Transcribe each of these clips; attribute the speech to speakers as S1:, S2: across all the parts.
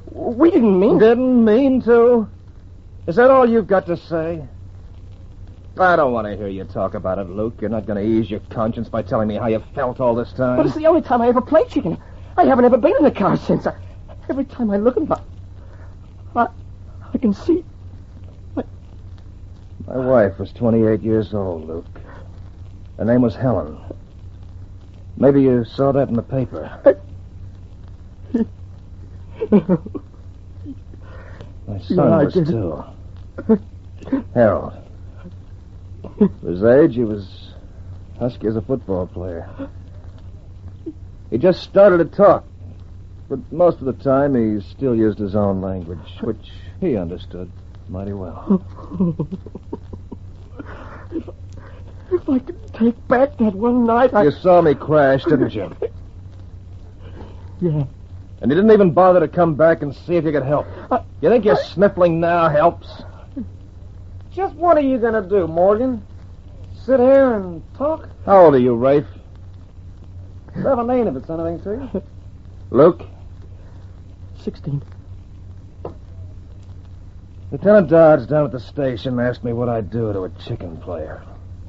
S1: We didn't mean...
S2: Didn't mean to? Is that all you've got to say? I don't want to hear you talk about it, Luke. You're not going to ease your conscience by telling me how you felt all this time.
S1: But it's the only time I ever played chicken. I haven't ever been in a car since. Every time I look at him, I can see...
S2: My wife was 28 years old, Luke. Her name was Helen. Maybe you saw that in the paper. My son was too. Harold. For his age, he was husky as a football player. He just started to talk, but most of the time he still used his own language, which he understood mighty well.
S1: If I could take back that one night,
S2: You saw me crash, didn't you?
S1: Yeah.
S2: And you didn't even bother to come back and see if you could help. You think your sniffling now helps?
S3: Just what are you going to do, Morgan? Sit here and talk?
S2: How old are you, Rafe?
S3: 17, if it's anything to you.
S2: Luke?
S1: 16.
S2: Lieutenant Dodge down at the station asked me what I'd do to a chicken player.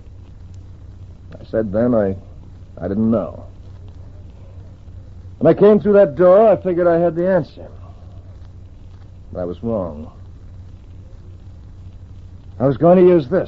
S2: I said then I didn't know. When I came through that door, I figured I had the answer. But I was wrong. I was going to use this.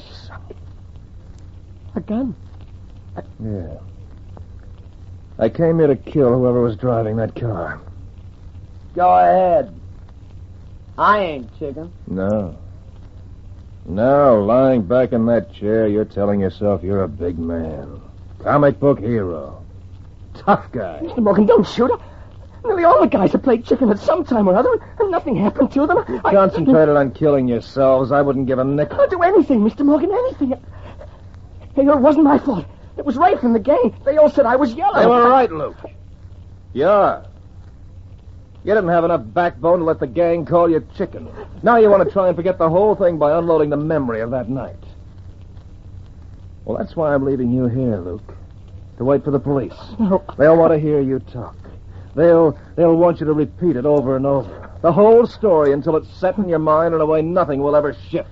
S1: A gun?
S2: Yeah. I came here to kill whoever was driving that car.
S3: Go ahead. I ain't chicken.
S2: No. No, lying back in that chair, you're telling yourself you're a big man. Comic book hero. Tough guy.
S1: Mr. Morgan, don't shoot her. Nearly all the guys have played chicken at some time or other, and nothing happened to them.
S2: You concentrated on killing yourselves. I wouldn't give a nickel.
S1: I'll do anything, Mr. Morgan, anything. Hey, it wasn't my fault. It was Rafe and the gang. They all said I was yellow.
S2: They were right, Luke. You are. You didn't have enough backbone to let the gang call you chicken. Now you want to try and forget the whole thing by unloading the memory of that night. Well, that's why I'm leaving you here, Luke. To wait for the police.
S1: No.
S2: They'll want to hear you talk. They'll want you to repeat it over and over. The whole story until it's set in your mind in a way nothing will ever shift.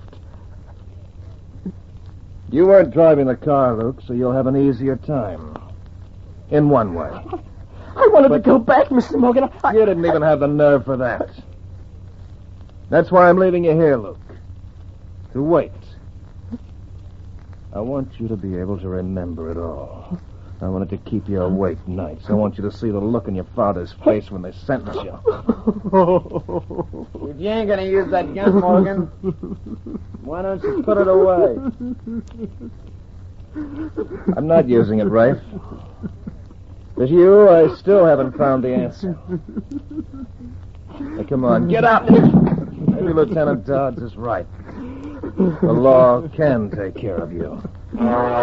S2: You weren't driving the car, Luke, so you'll have an easier time. In one way.
S1: I wanted to go back, Mr. Morgan.
S2: You didn't even have the nerve for that. That's why I'm leaving you here, Luke. To wait. I want you to be able to remember it all. I wanted to keep you awake nights. I want you to see the look in your father's face when they sentence you.
S3: If you ain't gonna use that gun, Morgan, why don't you put it away?
S2: I'm not using it, Rafe. With you, I still haven't found the answer. Hey, come on, get up! Maybe Lieutenant Dodds is right. The law can take care of you.